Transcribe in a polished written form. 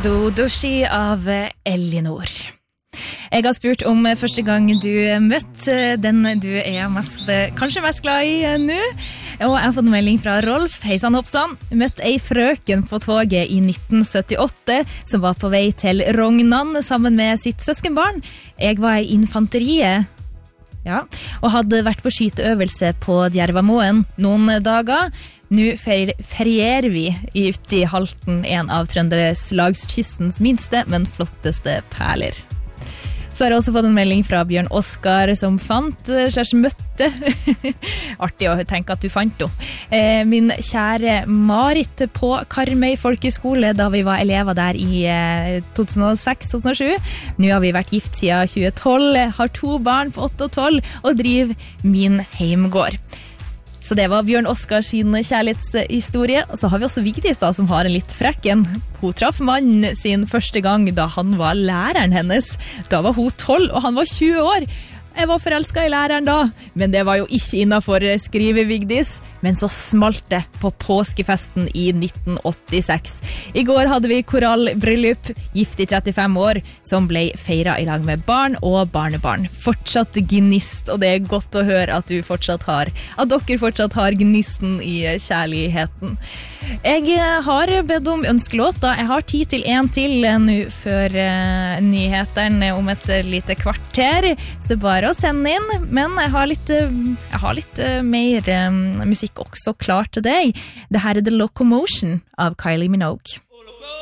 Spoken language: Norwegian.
Dodoshi av Elinor. Jeg har spurt om første gang du møtte den du kanskje mest glad i nå. Og jeg har fått en melding fra Rolf. Heisan hoppsan. Møtte ei frøken på toget i 1978 som var på vei til Rognan sammen med sitt søskenbarn. Jeg var i infanteriet. Ja, og hadde vært på skyteøvelse på Djervamoen noen dager. Nå ferierer vi ute i Halten, en av Trøndelagskystens minste, men flotteste perler. Så har jeg også fått en melding fra Bjørn Oskar som møtte. Artig å tenke at du fant henne. Min kjære Marit på Karmøy Folkeskole da vi var elever der i 2006-2007. Nå har vi vært gift siden 2012, har 2 barn på 8 og 12 og driver min heimgård. Så det var Bjørn Oskar sin kjærlighetshistorie. Og så har vi også Vigdis da, som har en litt frekken. Hun traff mannen sin første gang da han var læreren hennes. Da var hun 12 og han var 20 år. Jeg var forelsket i læreren da, men det var jo ikke innenfor skrive Vigdis. Men så smalt det på påskefesten i 1986. I går hadde vi korallbryllup, gift i 35 år, som ble feiret i lag med barn og barnebarn. Fortsatt gnist, og det er godt å høre at dere fortsatt har gnisten i kjærligheten. Jeg har bedt om ønskelåter. Jeg har tid til en til nå før nyhetene om et lite kvarter. Så bare å sende inn, men jeg har litt mer musikk også klar til deg. Det her er The Locomotion av Kylie Minogue.